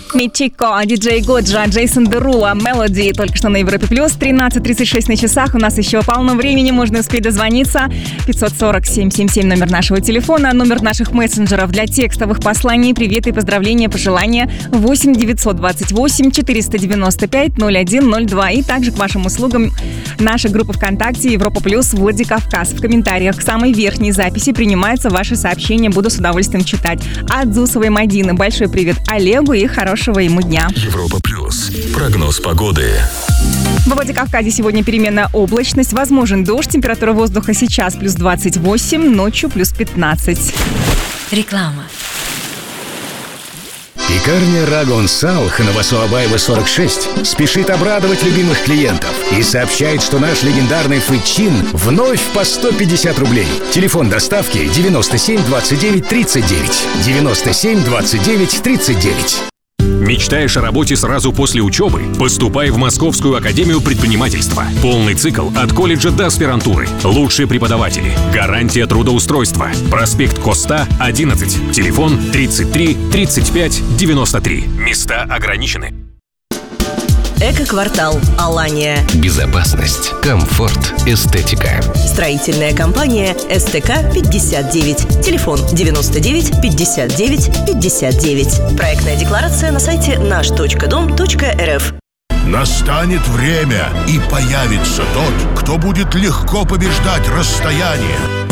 Мичико, диджей Годжа, Джейсон Дерула, Мелоди. Только что на Европе Плюс. 13:36 на часах. У нас еще полно времени, можно успеть дозвониться. 540-777 номер нашего телефона, номер наших мессенджеров для текстовых посланий, привет и поздравления, пожелания 8-928-495-0102. И также к вашим услугам наша группа ВКонтакте Европа Плюс Владикавказ. В комментариях к самой верхней записи принимаются ваши сообщения, буду с удовольствием читать. От Зусовой Мадины большой привет Олегу и хорошего ему дня. Европа Плюс. Прогноз погоды. В Владикавказе сегодня переменная облачность, возможен дождь, температура воздуха сейчас плюс 28, ночью плюс 15. Реклама. Пекарня Рагон Салх на Новосоабаева 46 спешит обрадовать любимых клиентов и сообщает, что наш легендарный фычин вновь по 150 рублей. Телефон доставки 97 29 39. 97 29 39. Мечтаешь о работе сразу после учебы? Поступай в Московскую академию предпринимательства. Полный цикл от колледжа до аспирантуры. Лучшие преподаватели. Гарантия трудоустройства. Проспект Коста, 11. Телефон 33 35 93. Места ограничены. Эко-квартал Алания. Безопасность, комфорт, эстетика. Строительная компания СТК-59. Телефон 99 59 59. Проектная декларация на сайте наш.дом.рф. Настанет время, и появится тот, кто будет легко побеждать расстояние.